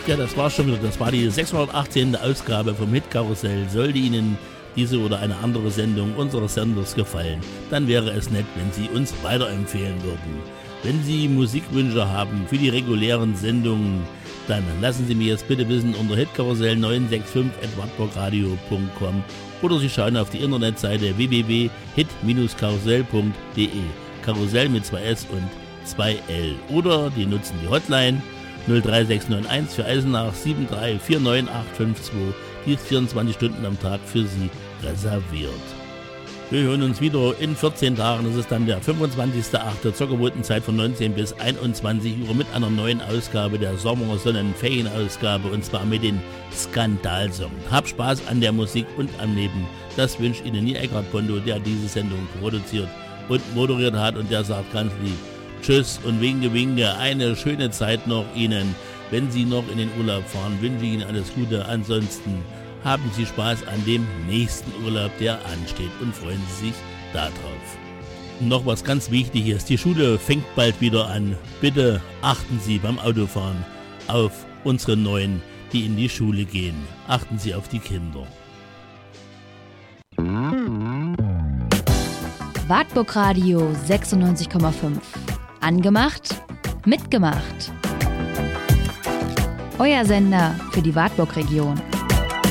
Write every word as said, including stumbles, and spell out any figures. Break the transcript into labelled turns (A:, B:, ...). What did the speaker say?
A: Ja, das war schon wieder, das war die sechshundertachtzehnte Ausgabe vom Hitkarussell. Sollte Ihnen diese oder eine andere Sendung unseres Senders gefallen, dann wäre es nett, wenn Sie uns weiterempfehlen würden. Wenn Sie Musikwünsche haben für die regulären Sendungen, dann lassen Sie mir jetzt bitte wissen unter hitkarussell neun sechs fünf at wartburgradio punkt com oder Sie schauen auf die Internetseite w w w punkt hit dash karussell punkt d e. Karussell mit zwei S und zwei L. Oder die nutzen die Hotline null drei sechs neun eins für Eisenach sieben drei vier neun acht fünf zwei. Die ist vierundzwanzig Stunden am Tag für Sie reserviert. Wir hören uns wieder in vierzehn Tagen. Das ist dann der fünfundzwanzigster achte zur gewohnten Zeit von neunzehn bis einundzwanzig Uhr mit einer neuen Ausgabe der Sommersonnenferienausgabe und zwar mit den Skandalsong. Hab Spaß an der Musik und am Leben. Das wünscht Ihnen Nie Eckhard Pondo, der diese Sendung produziert und moderiert hat und der sagt ganz lieb Tschüss und winke, winke. Eine schöne Zeit noch Ihnen. Wenn Sie noch in den Urlaub fahren, wünsche ich Ihnen alles Gute. Ansonsten haben Sie Spaß an dem nächsten Urlaub, der ansteht und freuen Sie sich darauf. Noch was ganz Wichtiges. Die Schule fängt bald wieder an. Bitte achten Sie beim Autofahren auf unsere Neuen, die in die Schule gehen. Achten Sie auf die Kinder.
B: Wartburg Radio sechsundneunzig Komma fünf. Angemacht, mitgemacht. Euer Sender für die Wartburg-Region.